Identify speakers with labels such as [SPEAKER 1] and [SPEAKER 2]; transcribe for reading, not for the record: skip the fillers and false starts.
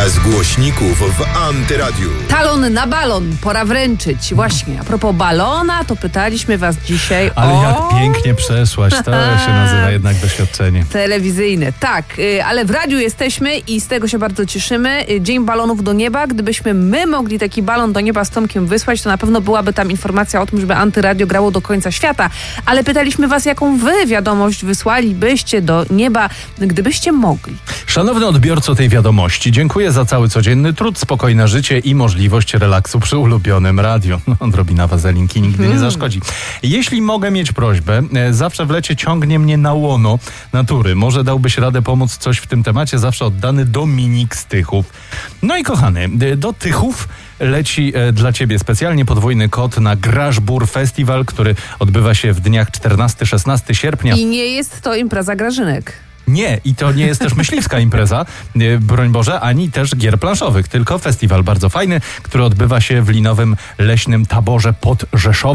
[SPEAKER 1] Muzyka z głośników w Antyradiu.
[SPEAKER 2] Talon na balon, pora wręczyć. Właśnie, a propos balona, to pytaliśmy was dzisiaj
[SPEAKER 3] Ale jak pięknie przeszłaś, to się nazywa jednak doświadczenie.
[SPEAKER 2] telewizyjne. Tak, ale w radiu jesteśmy i z tego się bardzo cieszymy. Dzień balonów do nieba. Gdybyśmy my mogli taki balon do nieba z Tomkiem wysłać, to na pewno byłaby tam informacja o tym, żeby Antyradio grało do końca świata. Ale pytaliśmy was, jaką wy wiadomość wysłalibyście do nieba, gdybyście mogli.
[SPEAKER 3] Szanowny odbiorco tej wiadomości, dziękuję za cały codzienny trud, spokojne życie i możliwość relaksu przy ulubionym radiu. Odrobina wazelinki nigdy nie zaszkodzi. Jeśli mogę mieć prośbę, zawsze w lecie ciągnie mnie na łono natury. Może dałbyś radę pomóc coś w tym temacie? Zawsze oddany Dominik z Tychów. No i kochany, do Tychów leci dla ciebie specjalnie podwójny kod na Graszbur Festiwal, który odbywa się w dniach 14-16 sierpnia.
[SPEAKER 2] I nie jest to impreza Grażynek.
[SPEAKER 3] Nie, i to nie jest też myśliwska impreza, broń Boże, ani też gier planszowych, tylko festiwal bardzo fajny, który odbywa się w linowym leśnym taborze pod Rzeszowem.